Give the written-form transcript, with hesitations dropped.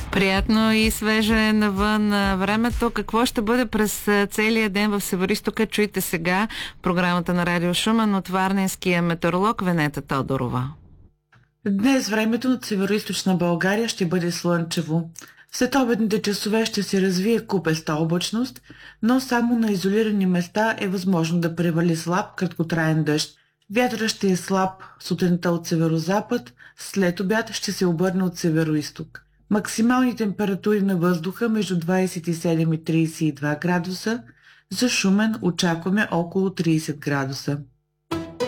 Приятно и свежо е навън времето. Какво ще бъде през целия ден в Североизтока? Чуйте сега програмата на Радио Шумен от варненския метеоролог Венета Тодорова. Днес времето над североизточна България ще бъде слънчево. В следобедните часове ще се развие купеста облачност, но само на изолирани места е възможно да превали слаб краткотраен дъжд. Вятърът ще е слаб сутринта от северозапад, след обяд ще се обърне от североизток. Максимални температури на въздуха между 27 и 32 градуса, за Шумен очакваме около 30 градуса.